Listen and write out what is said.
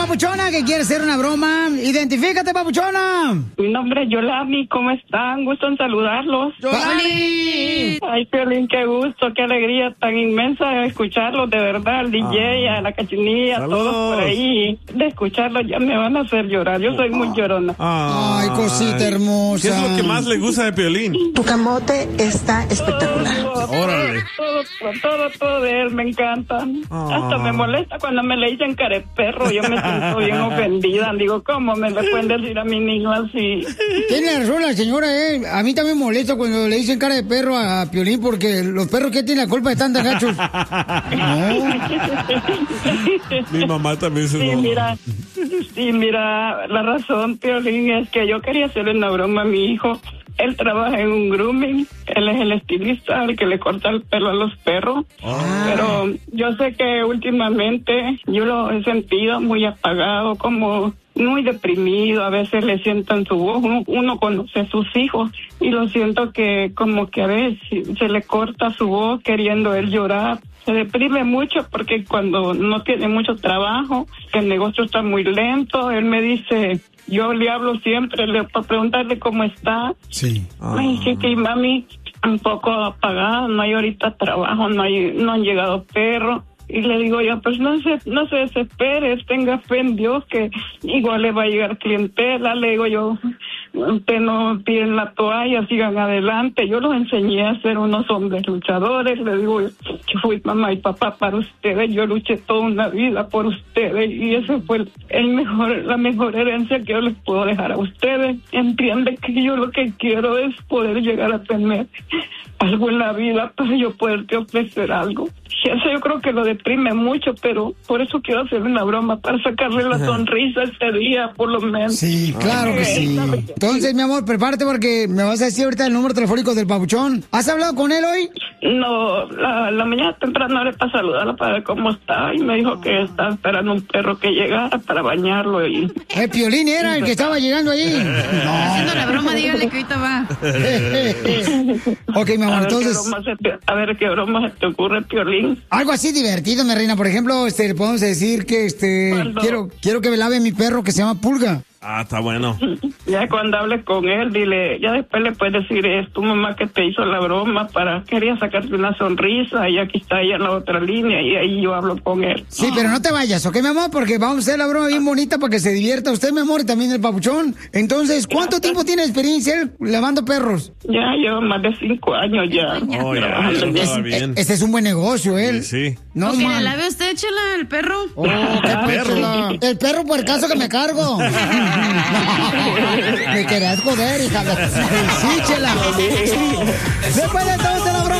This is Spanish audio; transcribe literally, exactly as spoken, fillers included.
papuchona que quiere hacer una broma. Identifícate, papuchona. Mi nombre es Yolami, ¿cómo están? Gusto en saludarlos. ¡Yolami! Ay, Piolín, qué gusto, qué alegría tan inmensa escucharlos, de verdad, al D J, ah. a la Cachinilla, a todos por ahí. De escucharlos ya me van a hacer llorar, yo soy muy llorona. Ay, Ay cosita hermosa. ¿Qué es lo que más le gusta de Piolín? Tu camote está espectacular. Todo, Órale. Todo, todo, todo, todo de él me encanta. Ah. Hasta me molesta cuando me le dicen careperro, yo me siento bien ofendida. Digo, ¿cómo me le pueden decir a mi niño así? Tiene razón la señora, eh. A mí también me molesta cuando le dicen cara de perro a Piolín, porque los perros que tienen la culpa de tantos gachos. No. Mi mamá también se Sí, enoja. mira, sí, mira, la razón, Piolín, es que yo quería hacerle una broma a mi hijo. Él trabaja en un grooming, él es el estilista, el que le corta el pelo a los perros. Ah. Pero yo sé que últimamente yo lo he sentido muy apagado, como muy deprimido, a veces le siento en su voz, uno, uno conoce a sus hijos y lo siento que como que a veces se le corta su voz queriendo él llorar. Se deprime mucho porque cuando no tiene mucho trabajo, que el negocio está muy lento, él me dice, yo le hablo siempre le, para preguntarle cómo está. Sí. Ay, sí, que mami, un poco apagada, no hay ahorita trabajo, no hay, no han llegado perros. Y le digo yo, pues no se, no se desespere, tenga fe en Dios que igual le va a llegar clientela. Le digo yo, usted no tiren la toalla, sigan adelante. Yo los enseñé a ser unos hombres luchadores. Le digo yo, yo fui mamá y papá para ustedes, yo luché toda una vida por ustedes y ese fue el, el mejor, la mejor herencia que yo les puedo dejar a ustedes. Entiende que yo lo que quiero es poder llegar a tener algo en la vida para yo poderte ofrecer algo. Y eso yo creo que lo deprime mucho, pero por eso quiero hacerle una broma, para sacarle la sonrisa este día, por lo menos. Sí, claro que sí. Entonces, mi amor, prepárate porque me vas a decir ahorita el número telefónico del papuchón. ¿Has hablado con él hoy? No, la, la mañana temprano hablé para saludarlo, para ver cómo está, y me dijo que está esperando un perro que llegara para bañarlo. Y... El Piolín era el que estaba llegando allí. No. Haciendo la broma, dígale que ahorita va. Ok, mi amor, a entonces... Ver te, a ver qué broma se te ocurre, Piolín. Algo así divertido, mi reina. Por ejemplo, este, le podemos decir que este quiero, quiero que me lave mi perro que se llama Pulga. Ah, está bueno. Ya cuando hables con él, dile, ya después le puedes decir, es tu mamá que te hizo la broma para, quería sacarte una sonrisa y aquí está ella en la otra línea y ahí yo hablo con él. Sí, pero no te vayas, ¿ok, mi amor? Porque vamos a hacer la broma bien bonita para que se divierta usted, mi amor, y también el papuchón. Entonces, ¿cuánto tiempo tiene experiencia él lavando perros? Ya, llevo más de cinco años ya. Oh, ya, eso estaba bien. Este es un buen negocio, él. Sí, sí. No, ¿Que le lave usted, Chela, el perro? Oh, ¿qué perro? Chela? El perro por el caso que me cargo. Me querías joder, hija de... Sí, Chela. Después de todo se la broma